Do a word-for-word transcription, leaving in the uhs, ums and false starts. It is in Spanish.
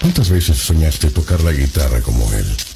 ¿Cuántas veces soñaste tocar la guitarra como él?